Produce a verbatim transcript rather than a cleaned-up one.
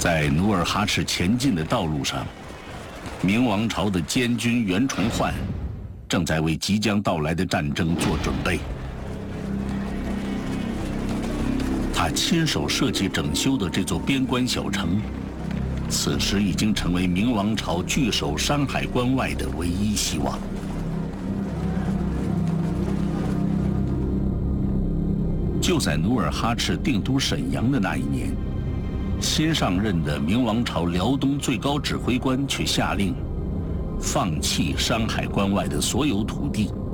在努尔哈赤前进的道路上，明王朝的监军袁崇焕正在为即将到来的战争做准备。他亲手设计整修的这座边关小城，此时已经成为明王朝据守山海关外的唯一希望。就在努尔哈赤定都沈阳的那一年，新上任的明王朝辽东最高指挥官却下令放弃山海关外的所有土地，